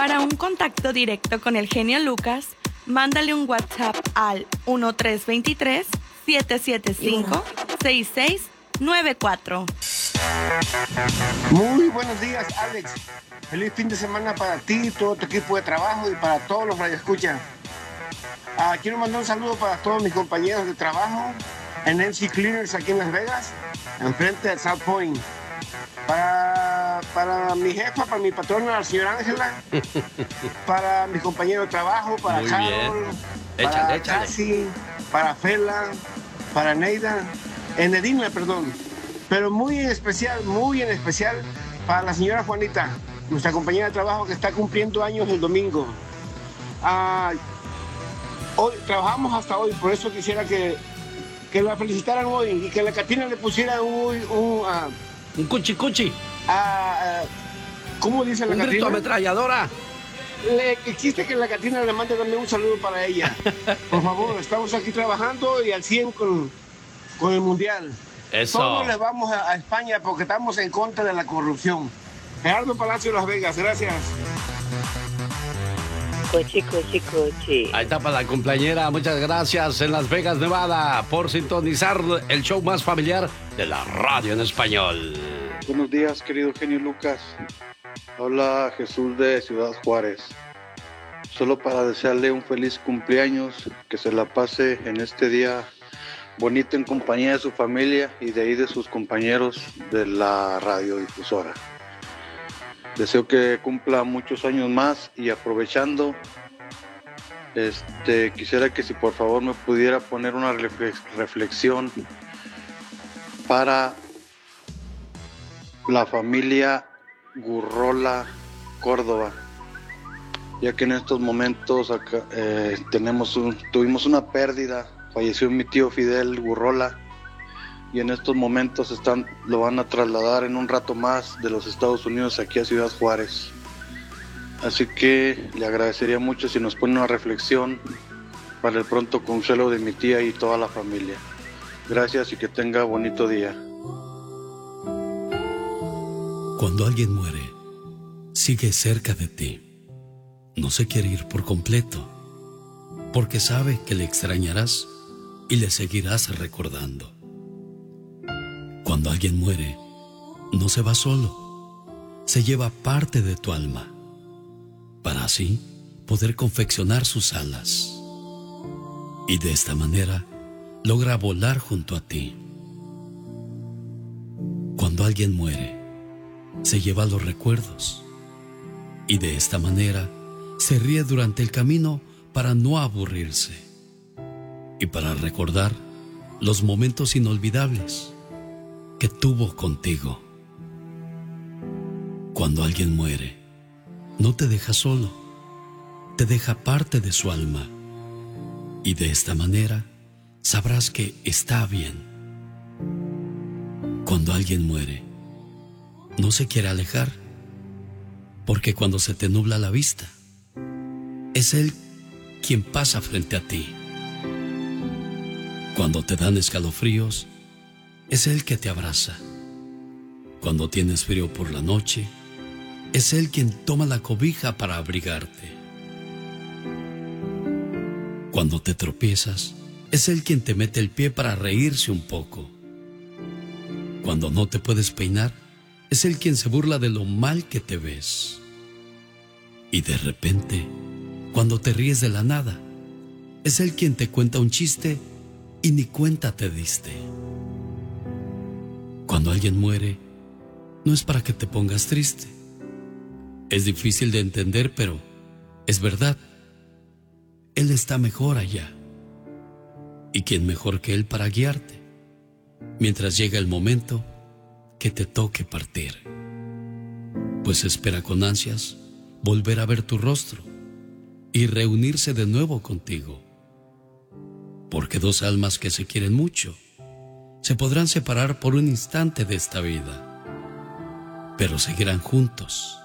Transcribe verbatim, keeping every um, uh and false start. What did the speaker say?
Para un contacto directo con el genio Lucas, mándale un WhatsApp al uno tres dos tres, siete siete cinco, seis seis nueve cuatro. Muy buenos días, Alex. Feliz fin de semana para ti, todo tu equipo de trabajo y para todos los radioescuchas. Ah, quiero mandar un saludo para todos mis compañeros de trabajo en N C Cleaners aquí en Las Vegas, enfrente de South Point. Para, para mi jefa, para mi patrona, la señora Ángela, para mis compañeros de trabajo, para Muy Carol, bien. para Échale, échale. Cassie, para Fela, para Neida, Enedina, perdón. Pero muy en especial, muy en especial para la señora Juanita, nuestra compañera de trabajo que está cumpliendo años el domingo. Ah, hoy trabajamos hasta hoy, por eso quisiera que, que la felicitaran hoy y que la Catina le pusiera un... un uh, Un cuchi cuchi. Ah, uh, ¿cómo dice la Un Catina? grito ametralladora. Le existe que la Catina le mande también un saludo para ella. Por favor, estamos aquí trabajando y al cien con, con el Mundial. Eso. Todos le vamos a, a España porque estamos en contra de la corrupción. Gerardo Palacio, Las Vegas, gracias. Cochi, cochi, cochi. Ahí está para la cumpleañera. Muchas gracias en Las Vegas, Nevada, por sintonizar el show más familiar de la radio en español. Buenos días, querido genio Lucas. Habla Jesús de Ciudad Juárez. Solo para desearle un feliz cumpleaños, que se la pase en este día bonito en compañía de su familia y de ahí de sus compañeros de la radiodifusora. Deseo que cumpla muchos años más y aprovechando, este, quisiera que si por favor me pudiera poner una reflexión para la familia Gurrola Córdoba, ya que en estos momentos acá, eh, tenemos un, tuvimos una pérdida, falleció mi tío Fidel Gurrola y en estos momentos están, lo van a trasladar en un rato más de los Estados Unidos aquí a Ciudad Juárez. Así que le agradecería mucho si nos pone una reflexión para el pronto consuelo de mi tía y toda la familia. Gracias y que tenga bonito día. Cuando alguien muere, sigue cerca de ti. No se quiere ir por completo, porque sabe que le extrañarás y le seguirás recordando. Cuando alguien muere, no se va solo, se lleva parte de tu alma, para así poder confeccionar sus alas. Y de esta manera logra volar junto a ti. Cuando alguien muere, se lleva los recuerdos, y de esta manera se ríe durante el camino para no aburrirse, y para recordar los momentos inolvidables que tuvo contigo. Cuando alguien muere, no te deja solo, te deja parte de su alma, y de esta manera sabrás que está bien. Cuando alguien muere, no se quiere alejar, porque cuando se te nubla la vista, es Él quien pasa frente a ti. Cuando te dan escalofríos, es Él que te abraza. Cuando tienes frío por la noche, es Él quien toma la cobija para abrigarte. Cuando te tropiezas, es Él quien te mete el pie para reírse un poco. Cuando no te puedes peinar, es Él quien se burla de lo mal que te ves. Y de repente, cuando te ríes de la nada, es Él quien te cuenta un chiste y ni cuenta te diste. Cuando alguien muere, no es para que te pongas triste. Es difícil de entender, pero es verdad. Él está mejor allá. ¿Y quién mejor que Él para guiarte? Mientras llega el momento que te toque partir. Pues espera con ansias volver a ver tu rostro y reunirse de nuevo contigo. Porque dos almas que se quieren mucho se podrán separar por un instante de esta vida, pero seguirán juntos